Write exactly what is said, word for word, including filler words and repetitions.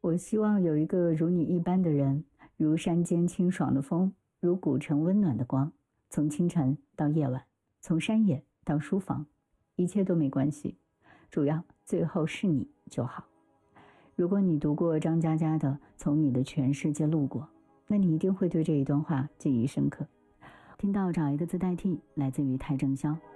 我希望有一个如你一般的人，如山间清爽的风，如古城温暖的光，从清晨到夜晚，从山野到书房，一切都没关系，主要最后是你就好。如果你读过张嘉佳的《从你的全世界路过》，那你一定会对这一段话记忆深刻。听到找一个字代替，来自于邰正宵。